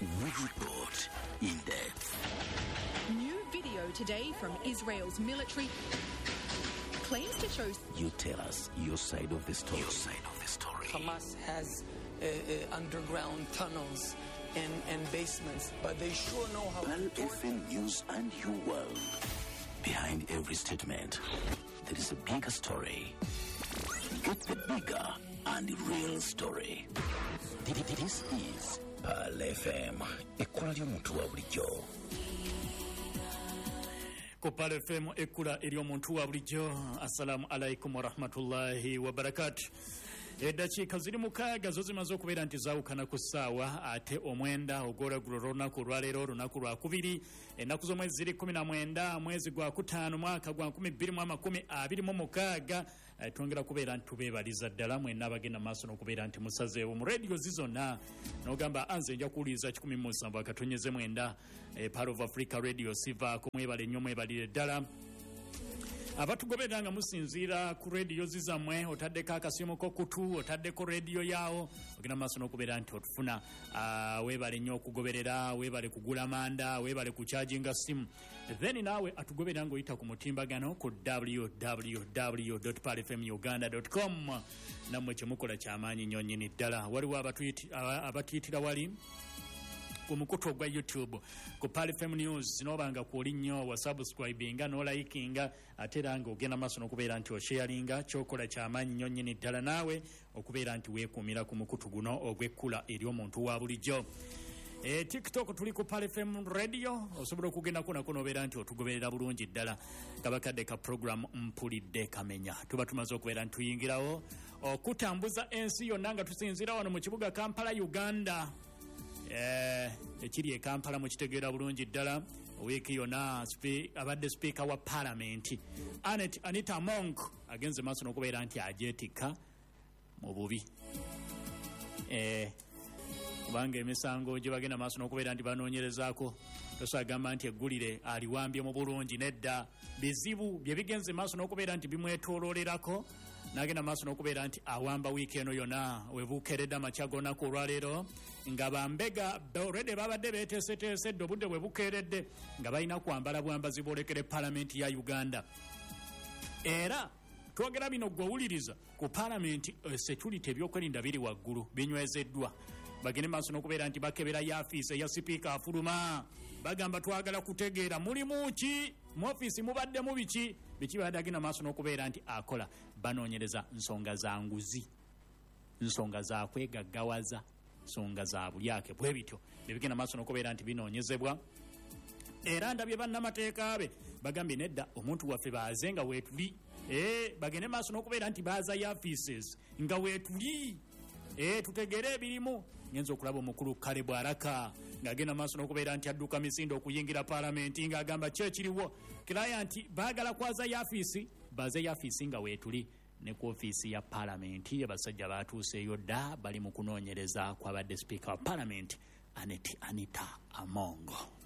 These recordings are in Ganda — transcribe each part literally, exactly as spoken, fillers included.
We report in depth. New video today from Israel's military claims to show... You tell us your side of the story. Your side of the story. Hamas has uh, uh, underground tunnels and, and basements, but they sure know how Pearl to... F M News and your world. Behind every statement, there is a bigger story. Get the bigger and real story. This is Pearl F M. Ekula ly'omuntu wa bulijjo. Ku Pearl F M ekula ery'omuntu wa bulijjo. Assalamu alaikum wa rahmatullahi wa barakatuh. Eddakiika ziri mukaaga zo zimaze okubeera nti zaawukana ku ssaawa ate omwenda ogw'olweggulo lunaku olwaleero olunaku lwakubiri ennaku z'omwezi ziri kkumi na mwenda mwezi gwa kutaano mwaka gwa nkumi bbiri mu amakumi abiri mu mukaaga. Twongera kubeera nti tubeebaliza ddala mwenna abagenda maaso n'okubeera nti musazeewo mu rediyo zizonna n'ogamba anze nja kuwuliriza kikumi mu musanvu akatonyeze mwenda Pearl of Africa Radio sivaako mwebale nnyo mwebalire ddala. Abatugoberera nga musinziira ku rediyo zizammwe otaddeko akasimu k'okutu otaddeko rediyo yaawo ogenda maaso n'okubeera nti otufuna. Uh, weebale nnyo okugoberera, weebale kugula manda, weebale kucharginga simu, then naawe atugoberera ng'oyita ku mutimbagano ku w w w dot pearl f m uganda dot com. Nammwe kyemukola kyamaanyi nnyo nnyini ddala. Waliwo abatuyitira wali ku mukutu gwa YouTube ku Pearl F M News nobanga kwoli nnyo wa subscribinga no likinga ate era nga ogenda maaso n'okubeera nti osharinga kyokola kyamaanyi nnyo nnyini ddala naawe okubeera nti weekuumira ku mukutu guno ogw'ekkula ery'omuntu wa bulijjo. E, TikTok tuli ku Pearl F M Radio osobola okugendako nako n'obeera nti otugoberera bulungi ddala. Kabakadde ka program mpulidde kamenya tuba tumaze okubeera nti tuyingirawo okutambuza ensi yonna nga tusinzira wano mu kibuga Kampala Uganda. Eh, ekiri e Kampala mu kitegeera bulungi ddala. Wiiki yonna abadde speaker wa parliament Anet Anita Among agenze maaso n'okubeera nti ajeetika mu bubi. Eh, kubanga emisango gye bagenda maaso n'okubeera nti banoonyerezaako tosagamba nti eggulire aliwambye mu bulungi nedda. Bizibu bye bigenze maaso n'okubeera nti bimwetooloolerako n'agenda maaso n'okubeera nti awamba wiiki eno yonna webuukeredde amakya g'olunaku olwaleero nga bambega already babadde beeteeseteesedde obudde bwe bukeeredde nga balina kwambala bwambazi bwolekere palamenti ya Uganda. Era twogera bino gwewuliriza ku palamenti security ebyokwerinda biri waggulu binywezeddwa. Bagende maaso n'okubeera nti bakebera yaafiisi eya sipiika afuluma bagamba twagala kutegeera mulimu ki mu ofiisi mubaddemu biki biki badde agenda maaso n'okubeera nti akola. Banoonyereza nsonga za nguzi, nsonga za kwegaggawaza, nsonga za bulyake bwe bityo bibigenda maaso n'okubeera nti binoonyezebwa. Era ndabye bannamateeka be bagambye nedda omuntu waffe baaze nga weetuli. Eh, bagende maaso n'okubeera nti baaza yaafiises nga weetuli. Eh, tutegere ebirimu. Ngenza okulaba omukulu Kale Bwaraka ng'agenda maaso n'okubeera nti adduka misinde okuyingira palamenti ng'agamba kye kiriwo client baagala kwaza yaafiisi baze yaafiisi nga weetuli. Ne ku ofiisi ya palamenti abasajja baatuuseeyo dda bali mu kunoonyereza kwabadde speaker wa palamenti Anet Anita Among.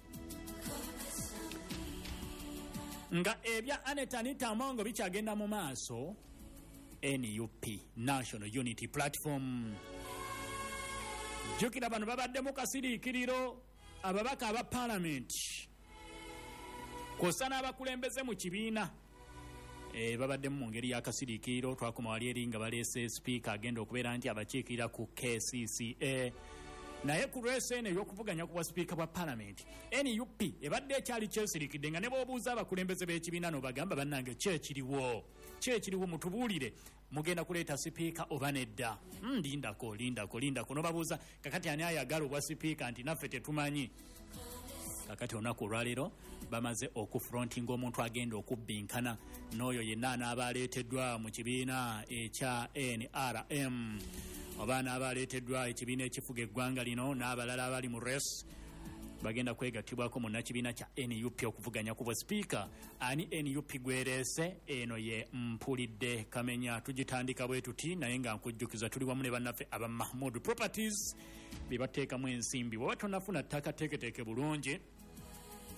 Nga ebya Anet Anita Among bikyagenda mu maaso, N U P National Unity Platform jjukira bano babadde mu kasiriikiriro ababaka aba palamenti kw'ossa n'abakulembeze mu kibiina. E, babaddemu mu ngeri y'akasiriikiriro. Twakoma wali eri nga baleese sipiika agenda okubeera nti abakiikirira ku K C C A. Naye ku lwese eno ey'okuvuganya ku bwa sipiika bwa palamenti N U P ebadde ekyali kyesirikidde nga ne bw'obuuza abakulembeze b'ekibiina no bagamba bannange kyekiriwo kyekiriwo mutubuulire mugenda kuleeta sipiika oba nedda. Mm, lindako lindako lindako nobabuuza kakati ani ayagala obwa sipiika nti naffe tetumanyi. Kakati olunaku olwaleero bamaze okufrontinga omuntu agenda okubbinkana n'oyo yenna anaaba aleeteddwa mu kibiina ekya N R M oba anaaba aleeteddwa ekibiina ekifuga eggwanga lino n'abalala abali mu res bagenda kwegattibwako mu nnakibiina kya N U P okuvuganya ku bwa sipiika. Ani N U P gwereese eno ye mpulidde kamenya. Tugitandika bwe tuti naye nga nkujjukiza tuli wamu ne bannaffe aba Mahmood Properties be bateekamu ensimbi. Bw'oba tonafuna ttaka teeketeeke bulungi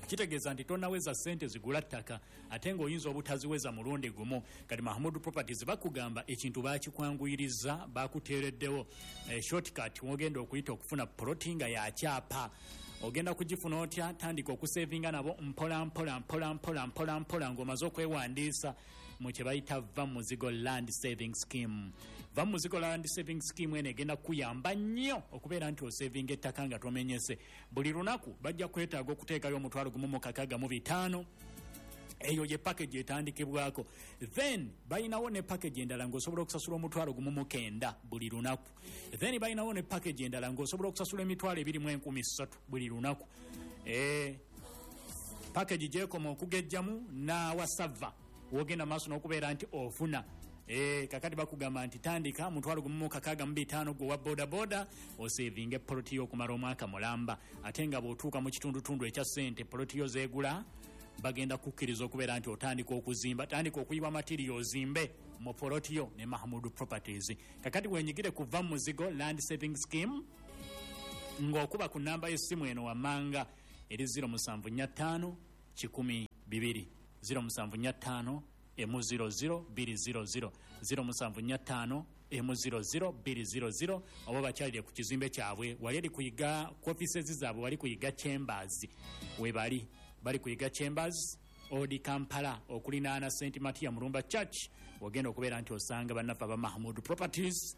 kitegeeza nti tonaweza ssente zigula ttaka ate ng'oyinza obutaziweza mulundi gumu. Kati Mahmood Properties bakugamba ekintu baakikwanguyiriza baakuteereddewo e, shortcut wogenda okuyita okufuna ploti nga yakyapa. Ogenda kugifuna otya? Tandika okusevinga nabo mpola mpola mpola mpola mpola mpola ng'omaze okwewandiisa mu kye bayita Vamuzigo Land Saving Scheme. Vamuzigo Land Saving Scheme ene egenda kuyamba nnyo okubeera nti osevinga ettaka nga tomenyese. Buli lunaku bajja kwetaaga okuteekayo omutwalo gumu mu kakaaga mu bitaano. Eyo ye package etandikibwako. Then bayinawo ne package endala ng'osobola okusasula omutwalo gumu mu kenda buli lunaku. Then bayinawo ne package endala ng'osobola okusasula emitwalo ebiri mu enkumi ssatu buli lunaku. Eh, package gyekoma okugejjamu n'awasava wogenda maaso n'okubeera nti ofuna. Eh, kakati bakugamba nti tandika mutwalo gumu mu kakaaga mu bitaano gwe wa boda boda osevinga poloti yo okumala omwaka mulamba. Ate nga bw'otuuka mu kitundutundu ekya ssente poloti yo zeegula bagenda kukkiriza okubeera nti otandika okuzimba, tandika okuyiwa material ozimbe mu poloti yo ne Mahmood Properties. Kakati wenyigire ku Vamuzigo Land Saving Scheme ng'okuba ku namba y'essimu eno wammanga eri zero seven five five one zero two zero seven five five emu zero zero two zero zero zero seven five five emu zero zero two zero zero. Oba bakyalire ku kizimbe kyabwe wali eri kuyiga ku offices zaabwe wali kuyiga Chambers we bali bali kuyiga Chambers Odi Kampala okulinaana Saint Matia Mulumba Church. Ogenda okubeera nti osanga bannaffe aba Mahmood Properties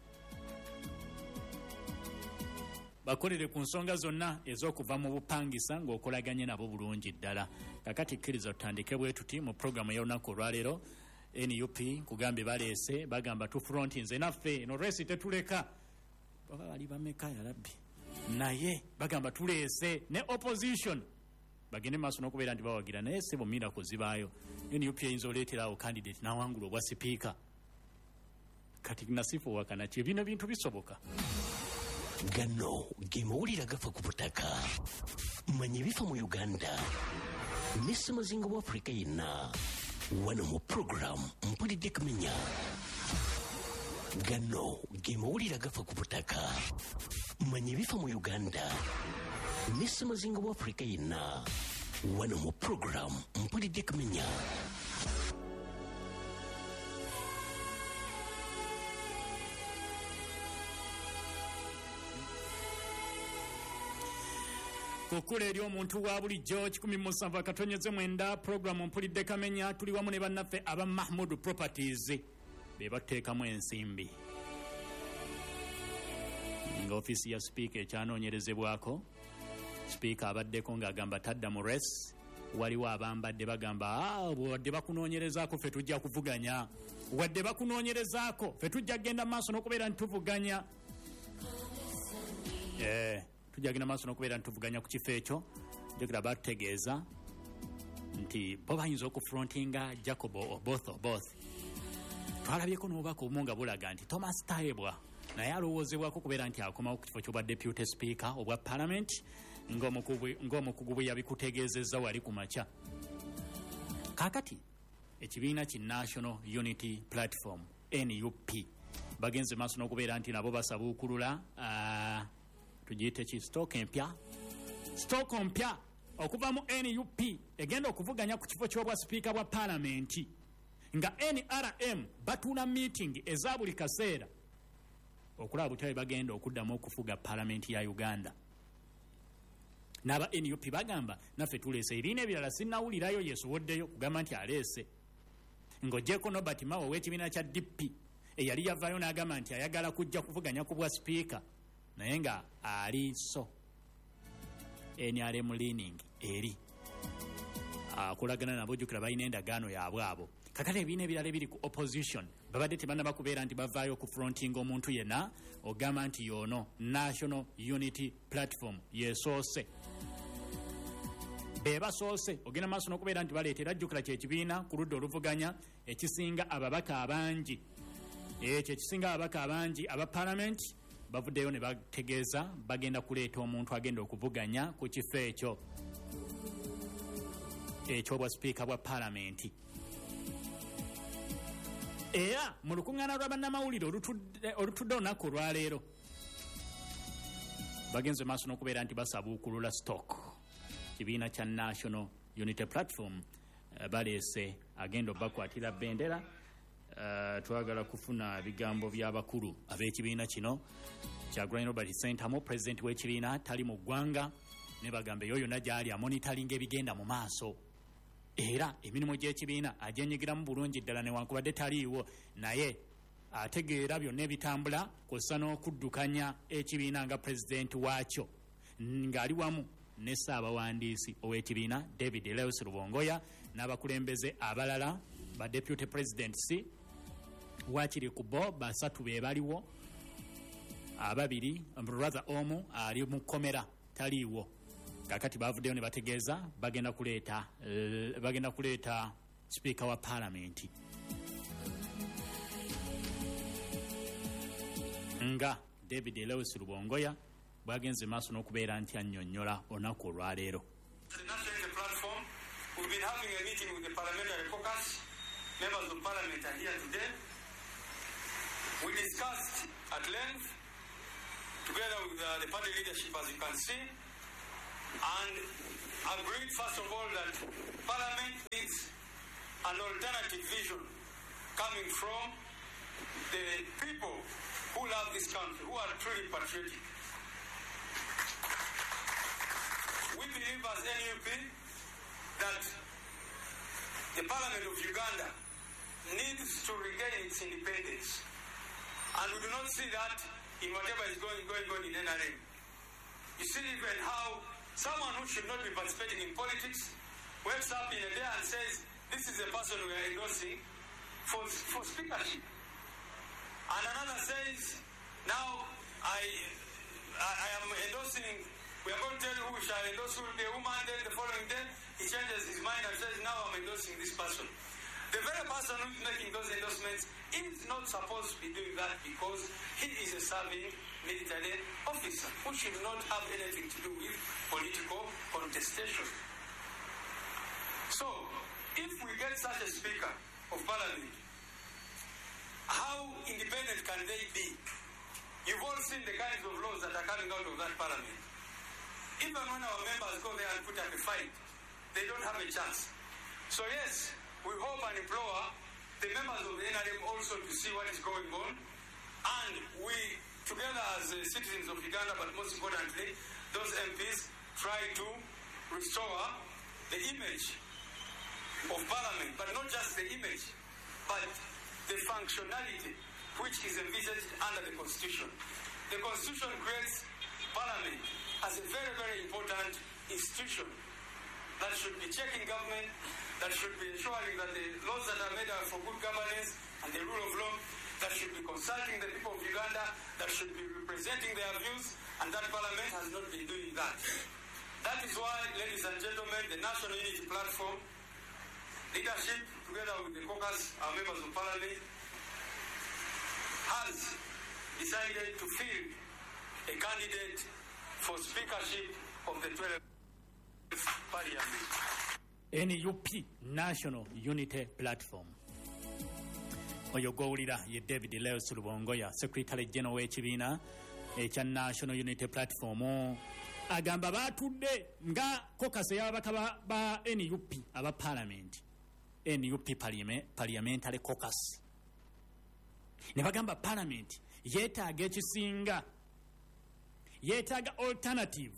bakolere ku nsonga zonna ez'okuva mu bupangisa ng'okolaganye nabo bulungi ddala. Kakati kkiriza tutandike bwe tuti mu programu y'olunaku olwaleero. N U P kugambye baleese bagamba tu front nze naffe no resi tetuleka baba bali bameka ya rabbi naye bagamba tuleese ne opposition bagende maaso n'okubeera nti bawagira naye sebo miracle zibaayo. N U P eyinza oleeterawo candidate n'awangula obwa sipiika. Kati Nasifu wakana ki bino bintu bisoboka. Gano ge mawulire agafa ku butaka manya ebifa mu Uganda ne Ssemazinga wa Afrika yenna wano mu program mpulidde kumenya. Gano ge mawulire agafa ku butaka manya ebifa mu Uganda ne Ssemazinga wa Afrika yenna wano mu program mpulidde kumenya. Kukula eri omuntu wa bulijjo kikumi mu nsanvu akatonyeze mwenda programu mpulidde kamenya. Tuli wamu ne bannaffe aba Mahmood Properties be bateekamu ensimbi nga ofiisi ya sipiika ekyanoonyerezebwako. Sipiika abaddeko ng'agamba tadda mu res. Waliwo abambadde bagamba ah, wadde bakunoonyerezaako ffe tujja kuvuganya, wadde bakunoonyerezaako ffe tujja kgenda maaso n'okubeera nti tuvuganya. Eh, tujja kgenda maaso n'okubeera nti tuvuganya ku kifo ekyo. Jjukira batutegeeza nti bo bayinza okufrontinga Jacob Oboth Oboth. Twalabyeko n'obubaka obumu nga bulaga nti Thomas Tayebwa naye alowoozebwako okubeera nti akomawo ku kifo ky'obwa deputy speaker obwa parliament ng'omukugu bwe yabikutegeezezza wali ku makya. Kaakati ekibiina ki National Unity Platform N U P bagenze maaso n'okubeera nti nabo basabuukulula uh, tugiyite ki stock empya stock empya okuva mu N U P egenda okuvuganya ku kifo ky'obwa speaker bwa parliament nga N R M batuna meeting eza buli kaseera okulaba butawe bagenda okuddamu okufuga parliament ya Uganda. N'aba N U P bagamba naffe tuleese ebiina ebirala sinnawulirayo yeesowoddeyo kugamba nti aleese. Ng'ogyeko Nobert Mao w'ekibiina kya D P eyali yavaayo n'agamba nti ayagala kujja kuvuganya ku bwa sipiika naye nga ali so N R M leaning eri akulagana nabo. Jjukira balina endagaano yaabwe abo. Kakati ebiina ebirala ebiri ku opposition babadde tebanaba kubeera nti bavaayo ku fronting omuntu yenna ogamba nti yono National Unity Platform yeesoose be basoose. Ogenda maaso n'okubeera nti baleetera. Jjukira kyekibiina ku ludda oluvuganya ekisinga ababaka abangi ekyo ekisinga ababaka abangi aba parliament bavuddeyo ne bategeeza bagenda kuleeta omuntu agenda okuvuganya ku kifo ekyo ekyobwa sipiika bwa parliament. Era mu lukuŋŋaana lwa bannamawulire olutudde olunaku olwaleero bagenze maaso n'okubeera nti basabuukulula stock kibiina kya National Unity Platform uh, baleese agenda bakwatira bendera. Uh, twagala kufuna bigambo by'abakulu ab'ekibiina kino Kyagulanyi Robert Ssentamu, president w'ekibiina, tali mu ggwanga, ne bagambe yoyo najali amonitoringa ebigenda mu maaso era emirimu gy'ekibiina agyenyigiramu bulungi ddala newankubadde taliiwo naye ategeera byonna ebitambula kw'ossa n'okuddukanya ekibiina nga pulezidenti waakyo ng'ali wamu ne ssaabawandiisi ow'ekibiina David Lewis Rubongoya n'abakulembeze abalala ba deputy presidents wakiri ku bo basatu be baliwo, ababiri rather omu ali mu kkomera taliiwo. Kakati bavuddeyo ne bategeeza bagenda kuleeta uh, bagenda kuleeta speaker wa parliament nga David Lewis Rubongoya bwagenze maaso n'okubeera nti annyonnyola olunaku olwaleero. The National Platform, we've been having a meeting with the Parliamentary Caucus. Members of Parliament are here today. We discussed at length, together with uh, the party leadership, as you can see, and agreed, first of all, that Parliament needs an alternative vision coming from the people who love this country, who are truly patriotic. We believe as N U P that the Parliament of Uganda needs to regain its independence. And we do not see that in whatever is going, going on in N R M. You see even how someone who should not be participating in politics wakes up in a day and says, this is the person we are endorsing for, for speakership. And another says, now I, I, I am endorsing, we are going to tell you who we shall endorse, who will be a woman. Then the following day, he changes his mind and says, now I'm endorsing this person. The very person who is making those endorsements is not supposed to be doing that because he is a serving military officer who should not have anything to do with political contestation. So, if we get such a speaker of parliament, how independent can they be? You've all seen the kinds of laws that are coming out of that parliament. Even when our members go there and put up a fight, they don't have a chance. So yes, we hope and implore the members of the N R M also to see what is going on, and we, together as uh, citizens of Uganda, but most importantly, those M Ps, try to restore the image of Parliament, but not just the image, but the functionality which is envisaged under the Constitution. The Constitution creates Parliament as a very, very important institution that should be checking government, that should be ensuring that the laws that are made are for good governance and the rule of law, that should be consulting the people of Uganda, that should be representing their views, and that Parliament has not been doing that. That is why, ladies and gentlemen, the National Unity Platform, leadership, together with the caucus, our members of Parliament, has decided to field a candidate for speakership of the twelfth Parliament. N U P, National Unity Platform. Oyo gw'owulira ye David Lewis Rubongoya, Secretary General w'ekibiina ekya National Unity Platform. Agamba batudde nga caucus y'ababaka ba, ba N U P aba Parliament. N U P Parliament, Parliamentary Caucus. Ne bagamba Parliament yeetaaga ekisinga, yeetaaga alternative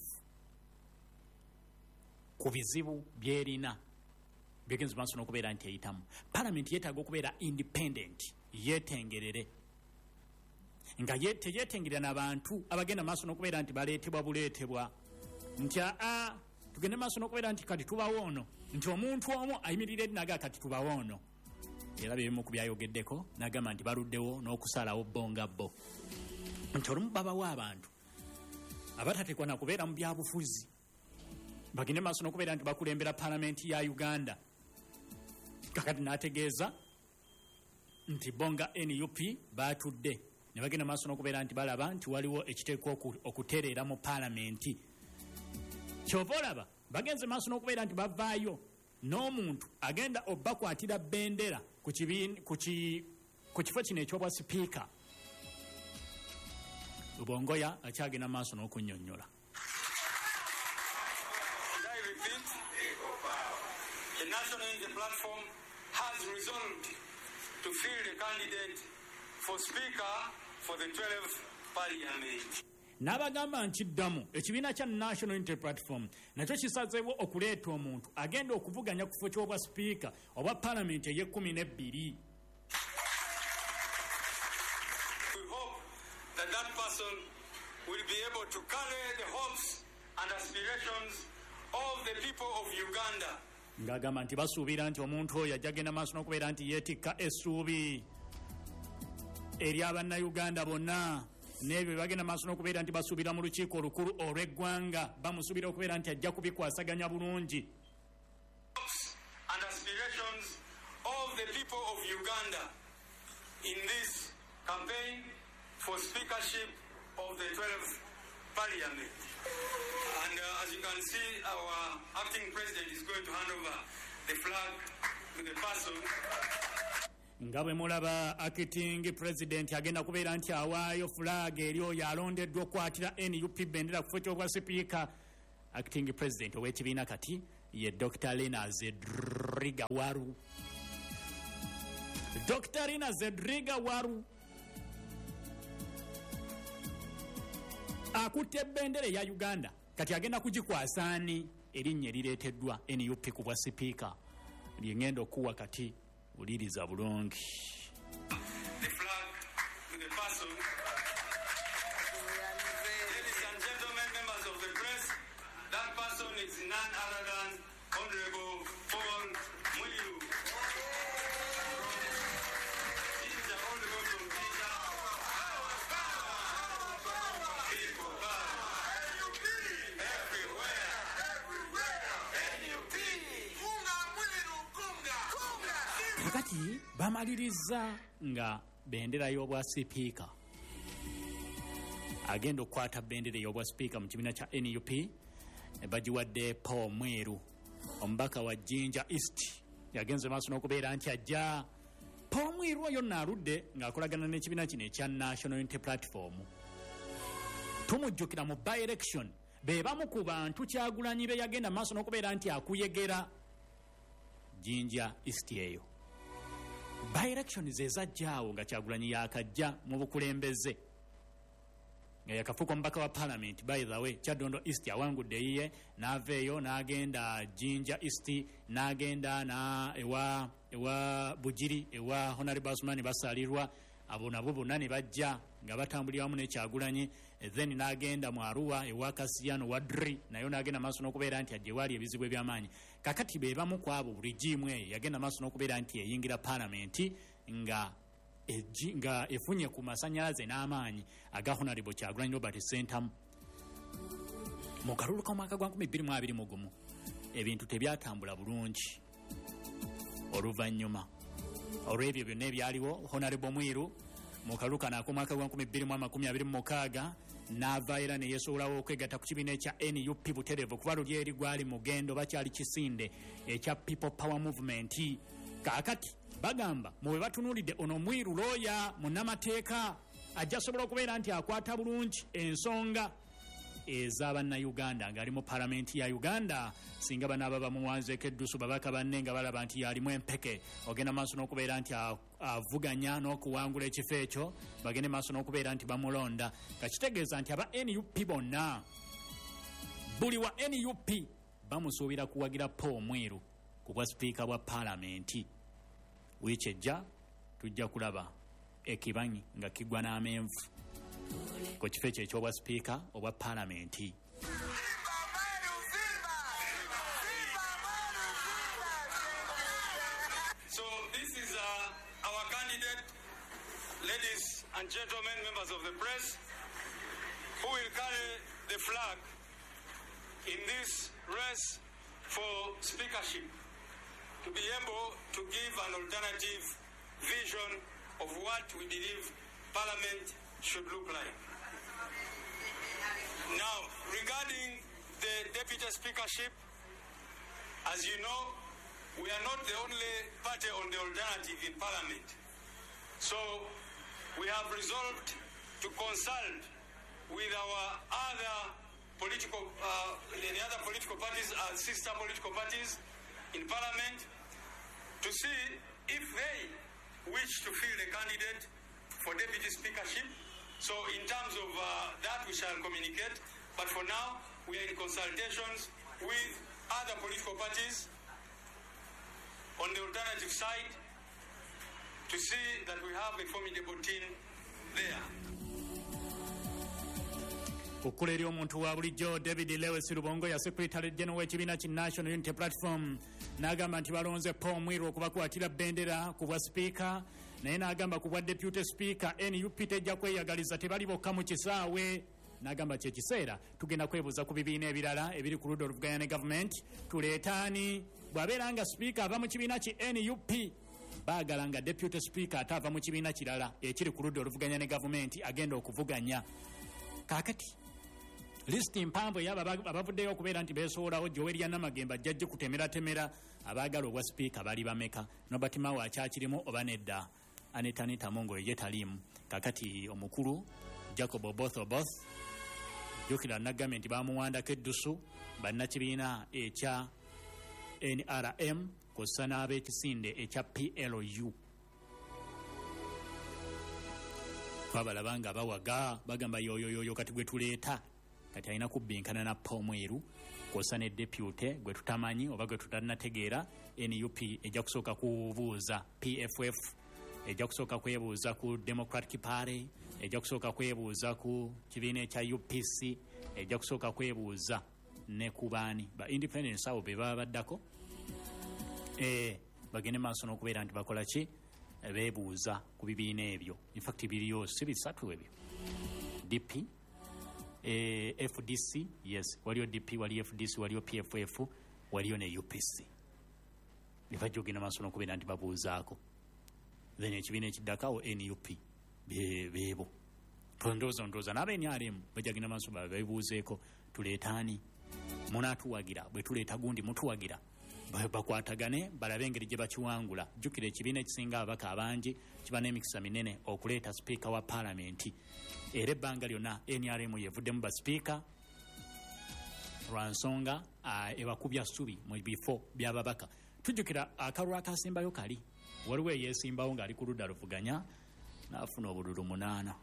ku bizibu byerina byegenza maaso n'okubeera nti eyitamu. Parliament yeetaaga okubeera independent, yeetengerere nga teyeetengerera n'abantu abagenda maaso n'okubeera nti baleetebwa buleetebwa nti aa tugende maaso n'okubeera nti kati tubawo ono, nti omuntu omu ayimirira edinaga kati tubawo ono. Era byebimu ku byayogeddeko n'agamba nti baluddewo n'okusalawo bo nga bo, nti olumu babawo abantu abatatekwa na kubeera mu byabufuzi bagende maaso n'okubeera nti bakulembera Parliament ya Uganda. Kakati n'ategeeza nti bonga N U P batudde ne bagenda maaso n'okubeera nti balaba nti waliwo ekiteekwa okutereera mu Parliament. Kyova olaba bagenze maaso n'okubeera nti bavaayo n'omuntu agenda obbakwatira bendera ku kifo kino ekyobwa sipiika. Rubongoya akyagenda maaso n'okunnyonnyola. repeat, the National Unity Platform has resolved to field a candidate for Speaker for the twelfth Parliament. N'abagamba nkiddamu ekibiina kya National Unity Platform nakyo kisazeewo okuleeta omuntu agenda okuvuganya ku kifo ky'obwa sipiika obwa paalamenti ey'ekkumi n'ebbiri. We hope that that person will be able to carry the hopes and aspirations of the people of Uganda. Ng'agamba nti basuubira nti omuntu oyo ajja genda maaso n'okubeera nti yeetikka essuubi eri abannayuganda bonna n'ebyo bagenda maaso n'okubeera nti basuubira mu lukiiko olukulu olw'eggwanga bamusuubira okubeera nti ajja kubikwasaganya bulungi. And aspirations of the people of Uganda in this campaign for speakership of the twelfth Parliament. And uh, as you can see, our acting president is going to hand over the flag to the person. Nga bwe mulaba acting president agenda kubeera nti awaayo flag eri oyo alondeddwa okukwatira N U P bendera ku kifo ky'obwa sipiika. Acting president ow'ekibiina kati ye Doctor Lina Zedriga Waru. Doctor Lina Zedriga Waru akutte bendera ya Uganda kati agenda kugikwasa ani erinnya erireeteddwa N U P ku bwa sipiika lyengenda okuwa kati uliriza bulungi. The flag to the person. Ladies and gentlemen, members of the press, that person is none other than Honorable Paul Muliu. He's the Honorable from Kenya. People power. N U P. Everywhere. Everywhere. N U P. Kunga Muliu Kunga. Kunga. Kakati bamaliriza nga bendera y'obwa sipiika agenda okukwata bendera y'obwa sipiika mu kibiina kya N U P bagiwadde Paul Mweru omubaka wa Jinja East yagenze maaso n'okubeera nti ajja. Paul Mweru oyo naaludde ng'akolagana n'ekibiina kino ekya National Unity Platform. Tumujjukira mu by-election be bamu ku bantu Kyagulanyi be yagenda maaso n'okubeera nti akuyegera Jinja East eyo. By-election ze zajjaawo nga Kyagulanyi yakajja mu bukulembeze nga yakafuuka omubaka wa parliament. By the way, Kyaddondo East awangudde yiye n'aveeyo n'agenda Jinja East n'agenda na ewa ewa Bugiri ewa Honorable Asumani basalirwa abo nabo bonna ne bajja nga batambulira wamu ne Kyagulanyi. Then n'agenda mu Arua ewa Kasiyano Wadri nayo n'agenda maaso n'okubeera nti ajje wali ebizibu eby'amaanyi. Kakati be bamu ku abo regimu eyo yagenda maaso n'okubeera nti eyingira parliament nga eji nga efunye ku masannyalaze n'amaanyi aga Honorable Kyagulanyi Robert Sentamu. Mu kalulu k'omwaka gwa nkumi bbiri mu abiri mu gumu ebintu tebyatambula bulungi. Oluvannyuma olw'ebyo byonna ebyaliwo, Honorable Mwiru mu kalulu kano ak'omwaka gwa nkumi bbiri mu amakumi abiri mu mukaaga n'avaayo era ne yeesowolawo okwegatta ku kibiina ekya N U P butereevu kuba luli eri gwali mugendo bakyali kisinde ekya People Power Movement. Kaakati bagamba mu bwe batunuulidde ono Mwiru looya munnamateeka ajja sobola okubeera nti akwata bulungi ensonga ez'abannayuganda ng'ali mu paalamenti ya Uganda. Singa banaaba bamuwanzeeko eddusu babaka banne nga balaba nti yalimu empeke ogenda maaso n'okubeera nti avuganya n'okuwangula ekifo ekyo bagende maaso n'okubeera nti bamulonda. Kakitegeeza nti aba N U P bonna buli wa N U P bamusuubira kuwagira Paul Mweru ku bwa sipiika bwa paalamenti. Wiiki ejja tujja kulaba ekibanyi nga kigwa n'amenvu ku kifo ekyo eky'obwa sipiika obwa paalamenti. So this is uh, our candidate, ladies and gentlemen, members of the press, who will carry the flag in this race for speakership to be able to give an alternative vision of what we believe Parliament should look like. Now, regarding the deputy speakership, as you know, we are not the only party on the alternative in Parliament. So we have resolved to consult with our other political, uh, the other political political parties as sister political parties in Parliament to see if they wish to field a candidate for deputy speakership. So in terms of uh, that, we shall communicate. But for now, we are in consultations with other political parties on the alternative side to see that we have a formidable team there. Kukulera omuntu wa bulijjo David Lewis Rubongo ya Secretary General w'ekibiina ki National Unity Platform n'agamba nti balonze Paul Mwiru okubakwatira bendera ku bwa speaker naye n'agamba ku bwa deputy speaker N U P tejja kweyagaliza tebali bokka mu kisaawe n'agamba kye kiseera tugenda kwebuuza ku bibiina ebirala ebiri ku ludda oluvuganya ne government tuleetaani bw'abeera nga speaker ava mu kibiina ki N U P baagala nga deputy speaker ataava mu kibiina kirala ekiri ku ludda oluvuganya ne government agenda okuvuganya kaakati listi mpanvu eyabo abavuddeyo okubeera nti beesowolawo Joel Yanamagemba jjajje kutemeratemera abaagala obwa sipiika bali bameka Nobert Mao akyakirimu oba nedda Anita Mongo ye taliimu kakati omukulu Jacob Oboth Oboth jjukira nagambye nti bamuwandako eddusu bannakibiina ekya N R M kw'ossa n'ab'ekisinde ekya P L U twabalaba nga bawaga bagamba yoyoyoyo kati gwe tuleeta kati alina kubbinkana na Paul Mwiru kw'ossa ne deputy gwe tutamanyi oba gwe tutanategeera N U P ejja kusooka kubuuza P F F ejja kusooka kwebuuza ku Democratic Party ejja kusooka kwebuuza ku kibiina ekya U P C ejja kusooka kwebuuza ne ku baani ba independence abo be baba baddako eh bagende maaso n'okubeera nti bakola ki beebuuza ku bibiina ebyo in fact biriyo si bisatu ebyo D P eh, F D C yes waliyo D P waliyo F D C waliyo P F F waliyo ne U P C nibajja ogenda maaso n'okubeera nti babuuzaako then ekibiina ekiddakawo N U P beebo tondooza ndooza n'aba N R M bajja genda maaso babeebuuzeeko tuleetaani munaatuwagira bwe tuleeta gundi mutuwagira bakwatagane balabe engeri gye bakiwangula jjukira ekibiina ekisinga ababaka abangi kiba n'emikisa minene okuleeta sipiika wa paalamenti era ebbanga lyonna N R M yevuddemu basipiika lwa nsonga ebakubya ssubi mu bifo by'ababaka tujjukira akalulu akasimbayo kali waliwo eyeesimbawo ng'ali ku ludda luvuganya n'afuna obululu munaana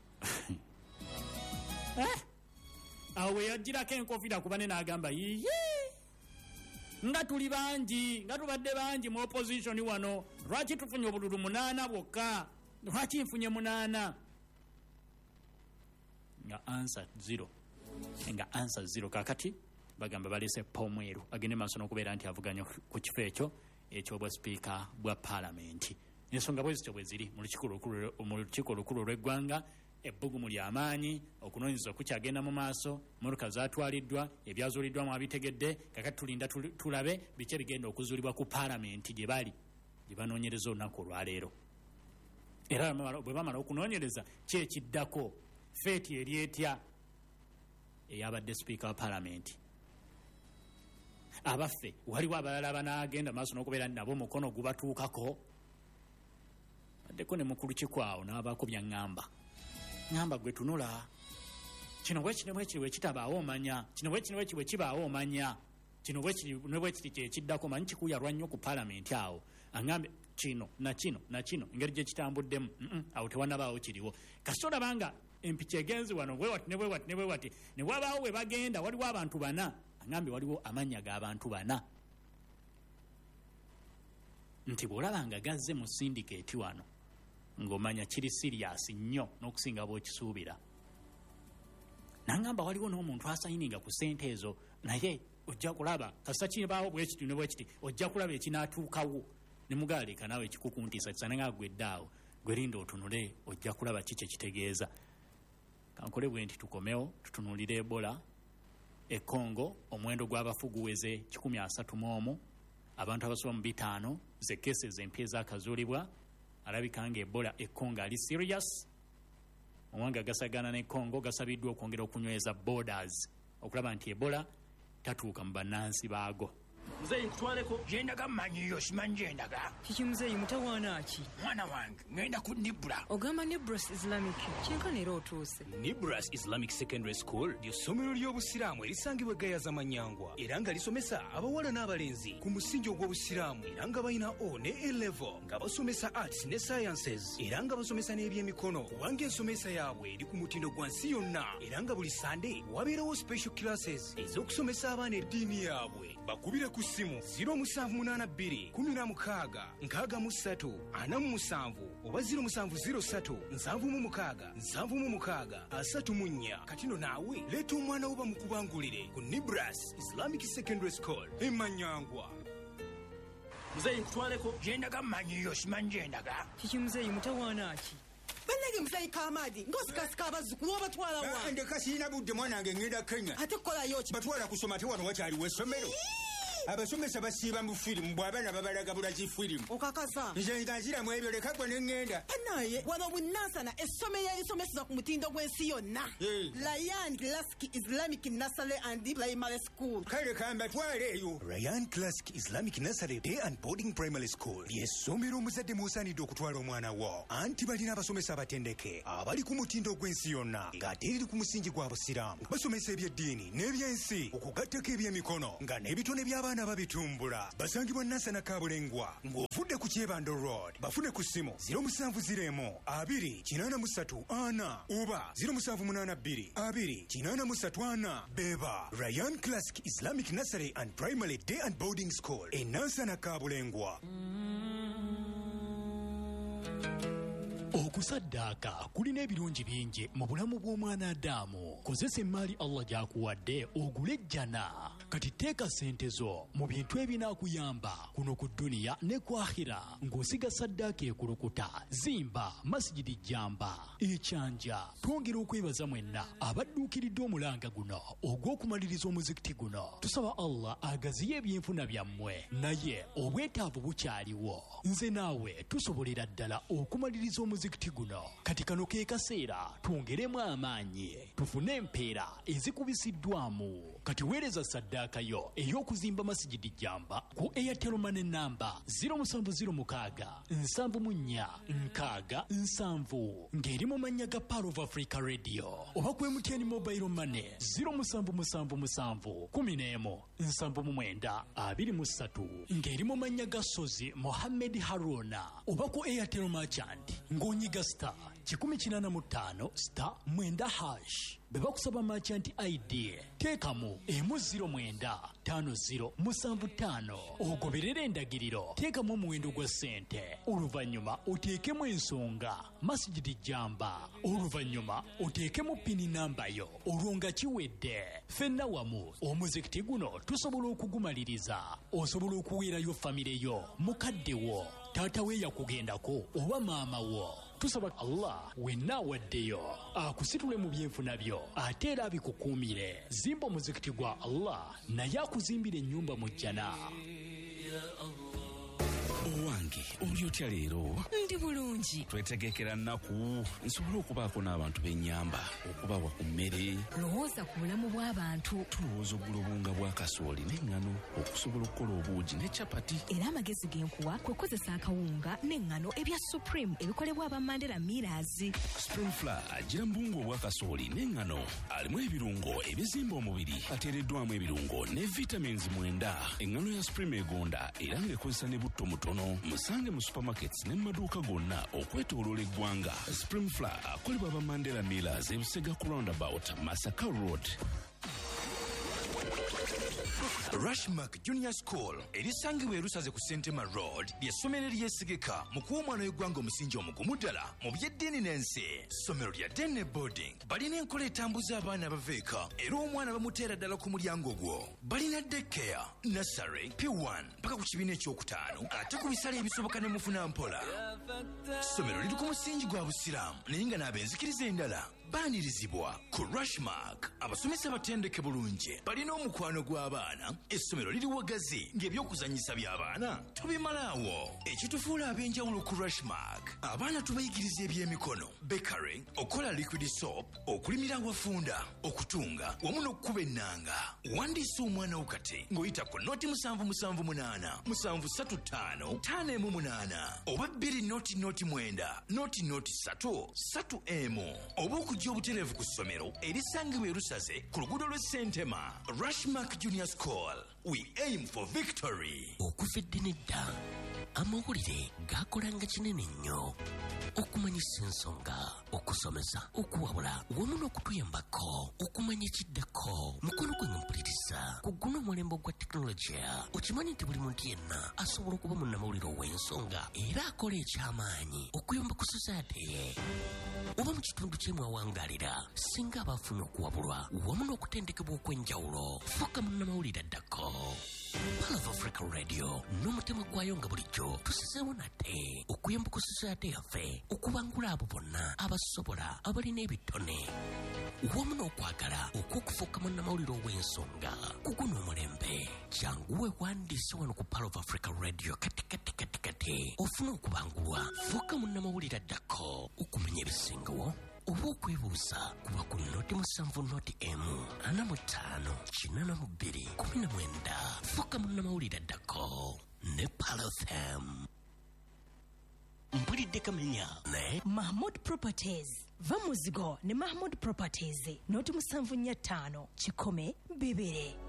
awo we yagirako enkofira ku bane n'agamba yiye nga tuli bangi nga tubadde bangi mu opposition wano lwaki tufunye obululu munaana bwokka lwaki nfunye munaana nga answer zero nga answer zero kakati bagamba balese Paul Mwiru agende maaso n'okubeera nti avuganya ku kifo ekyo ekyobwa sipiika bwa paalamenti ensonga bwe zityo bwe ziri mu lukiiko olukulu olw'eggwanga ebbugumu ly'amaanyi okunoonyereza kukyagenda mu maaso mmotoka zaatwaliddwa ebyazuuliddwamu abitegedde kakati tulinda tulabe biki ebigenda okuzuulibwa ku paalamenti gye bali gye banoonyereza olunaku olwaleero era bwe bamala okunoonyereza ki ekiddako feeti eri etya eyabadde sipiika wa paalamenti abaffe waliwo abalala banaagenda maaso n'okubeera nabo omukono gubatuukako addeko ne mukulu kikwawo n'abaako byaŋŋamba ngamba gwe tunula kino bwekiri bwekiri wekitabaawo omanya kino bwekiri bwekiri wekibaawo omanya kino bwekiri bwekiri kyekiddako manyi kikuyalwa nnyo ku paalamenti awo aŋŋambe kino na kino na kino engeri gye kitambuddemu awo tewanabaawo kiriwo kasita olabanga empiki egenzi wano bwewati ne bwewati ne bwewati ne wabaawo we bagenda waliwo abantu bana aŋŋambe waliwo amannya g'abantu bana nti bw'olabanga gazze mu sindikeeti wano ng'omanya kiri siriasi nnyo n'okusinga bw'okisuubira nangamba waliwo n'omuntu asayininga ku ssente ezo naye ojja kulaba kasita kibaawo bwekiti ne bwekiti ojja kulaba ekinaatuukawo ne mugaaleka naawe ekikukuntiisa kisananga gweddaawo gwerinda otunule ojja kulaba ki kye kitegeeza kankole bwe nti tukomewo tutunuulire Ebola e Congo omuwendo gw'abafu guweze kikumi asatu mu omu abantu abasoba mu bitaano ze cases empya ezaakazuulibwa alabika nga Ebola e Congo ali serious omwanga gasagana ne Congo gasabiddwa okwongera okunyweza borders okulaba nti Ebola tatuuka mu bannansi baago Muzeyi nkutwaleko yendaga manyiyo simanyi yendaga kiki muzeyi mutawaana ki mwana wange ngenda ku Nibra ogamba Nibras Islamic kyenkana era otuuse Nibras Islamic Secondary School ly'essomero ly'obusiraamu erisangibwa Gayaza Manyangwa era nga lisomesa abawala n'abalenzi ku musingi ogw'obusiraamu era nga balina O ne A level nga basomesa arts ne sciences era nga basomesa n'ebyemikono kubanga ensomesa yaabwe eri ku mutindo gwa nsi yonna era nga buli Sunday wabeerawo special classes ez'okusomesa abaana eddiini yaabwe bakubira ku simu zero seven eight two kumi na mukaaga nkaaga mu ssatu ana mu musanvu oba zero seven zero three nsanvu mu mukaaga nsanvu mu mukaaga asatu mu nnya katino naawe leeta omwana wo bamukubangulire ku Nibras Islamic Secondary School e Manyangwa. muzeyi nkutwaleko yendaga manyiyo simanyi yendaga kiki muzeyi mutawaana ki bannage muzeyi Kamadi ng'osikasika abazzukulu obatwala wa ndeka sirina budde mwanange ngenda Kenya ate kukolayo ki batwala kusoma ate wano wakyaliwo essomero abasomesa basiiba mu firimu bw'abaana babalaga bulaki firimu okakasa nze nga nziramu ebyo leka gwe ne ŋŋenda naye wano bunansana essomero erisomeseza ku mutindo gw'ensi yonna Ryan Classic Islamic Nursery and Primary School kale kambatwale eyo Ryan Classic Islamic Nursery Day and Boarding Primary School ly'essomero omuzadde musaanidde okutwala omwana wo anti balina abasomesa abatendeke abali ku mutindo gw'ensi yonna ng'ate eri ku musingi gwa busiraamu basomesa ebyeddiini n'ebyensi okugattako ebyemikono nga n'ebitone by'abaana babitumbula basangibwa Nansana Kabulengwa ng'ovudde ku Kyebando Road bafune ku ssimu zero seven zero two kinaana mu ssatu ana oba zero seven eight two two kinaana mu ssatu ana beba Ryan Classic Islamic Nursery and Primary Day and Boarding School e Nansana Kabulengwa. okusaddaaka kulina ebirungi bingi mu bulamu bw'omwana Adamu. Kozesa emmaali Allah gy'akuwadde ogule ejjana. Kati teeka ssente zo mu bintu ebinaakuyamba kuno ku dduniya ne ku akhira ng'osiga saddaaka ekulukuta. Zimba masijidi jjamba ekyanja. Twongera okwebaza mwenna abadduukiridde omulanga guno ogw'okumaliriza omuzikiti guno. Tusaba Allah agaziye ebyenfuna byammwe naye obwetaavu bukyaliwo. Nze naawe tusobolera ddala okumaliriza omuzikiti guno. Kati kano ke kaseera twongeremu amaanyi tufune empeera ezikubisiddwamu. Kati weereza saddaaka yo ey'okuzimba masijidi jjamba ku Airtel Money namba zero seven zero six nsanvu mu nnya nkaaga nsanvu ng'eri mu mannya ga Power of Africa Radio oba ku M T N Mobile Money zero seven seven seven kumi n'emu nsanvu mu mwenda abiri mu ssatu ng'eri mu mannya ga Sozi Mohammed Haruna oba ku Airtel Merchant ng'onyiga star kikumi kinaana mu ttaano star mwenda hash. Beba kusaba merchant I D teekamu emu ziro mwenda tano ziro musanvu ttaano ogoberera endagiriro teekamu omuwendo gwa ssente oluvannyuma oteekemu ensonga masijidi jjamba oluvannyuma oteekemu pini namba yo olwo nga kiwedde. Ffenna wamu omuzikiti guno tusobola okugumaliriza. Osobola okuweerayo famire yo mukadde wo taata we yakugendako oba maama wo. Tusaba Allah wenna awaddeyo akusitule mu byenfuna byo ate era abikukuumire. Zimba omuzikiti gwa Allah naye akuzimbira ennyumba mu jjana. Owange oli otya leero? Ndi bulungi. Twetegekera nnaku nsobola okubaako n'abantu b'ennyamba okubawa ku mmere. Lowooza ku bulamu bw'abantu. Tulowooza oggula obunga bwa kasooli n'eŋŋano okusobola okukola obuugi ne capati. Era amagezi genkuwa kwe kukozesa akawunga n'eŋŋano ebya Supreme ebikolebwa aba Mandela Millers. Spring Flour agira mbungu obwa kasooli n'eŋŋano alimu ebirungo ebizimba omubiri ateereddwamu ebirungo ne vitamins mwenda. Eŋŋano ya Supreme egonda era ng'ekozesa ne butto mutono. Musange mu supermarkets ne maduuka gonna okwetooloola eggwanga. Spring Flour akolebwa aba Mandela Millers e Busega ku roundabout Masaka Road. Rushmark Junior School erisangibwa erusaze ku Sentema Road ly'essomero eryesigika mu kuwa omwana w'eggwanga omusingi omugumu ddala mu by'eddiini n'ensi. Ssomero lya Dene Boarding balina enkola etambuza abaana abaveeka era omwana bamuteera ddala ku mulyango gwo. Balina daycare, nursery, P one mpaka ku kibiina ekyokutaano ate ku bisale ebisoboka ne mufuna mpola. Ssomero liri ku musingi gwa busiraamu naye nga n'abenzikiriza endala baanirizibwa ku Rushmark. Abasomesa batendeke bulungi balina omukwano gw'abaana. Essomero liri wagazi ng'ebyokuzanyisa by'abaana tubimalaawo. Ekitufuula ab'enjawulo ku Rushmark, abaana tubayigiriza ebyemikono, bakery, okola liquid soap, okulimira awafunda, okutunga wamu n'okukuba ennanga. Wandiisa omwana wo kati ng'oyita ku noti musanvu musanvu munaana musanvu ssatu ttaano ttaano emu munaana oba bbiri noti noti mwenda noti noti ssatu ssatu emu oba okujja obutereevu ku ssomero erisangibwa e Lusaze ku luguudo lw'e Ssentema. Rushmark Junior School, we aim for victory. Okuva nedda amawulire gakolanga kinene nnyo okumanyisa ensonga, okusomesa, okuwabula wamu n'okutuyambako okumanya ekiddako. Mukono gwe mpuliriza ku guno omulembe gwa tekinologiya. Okimanyi nti buli muntu yenna asobola okuba munnamawulire ow'ensonga era akola ekyamaanyi okuyamba ku society ye oba mu kitundu kyemwawangaalira singa abaafuna okuwabulwa wamu n'okutendekebwa okw'enjawulo. Fuuka munnamawulire addako. Pal of Africa Radio n'omutima gwayo nga bulijjo tusizeewo nate okuyamba ku society yaffe okubangula abo bonna abasobola abalina ebitone wamu n'okwagala okw'okufuuka munnamawulire ow'ensonga ku guno omulembe. Janguwe wandiise wano ku Pal of Africa Radio kati kati kati kati ofuna okubangulwa. Fuuka munnamawulire addako okumanya ebisingawo oba okwebuuza kuba ku noti musanvu noti emu ana mu ttaano kinaana mu bbiri kumi na mwenda. Fuuka munnamawulire addako ne Pal F M. Mpulidde kamenya ne Mahmood Properties. Va muzigo ne Mahmood Properties. Noti musanvu nnya ttaano kikome bibiri.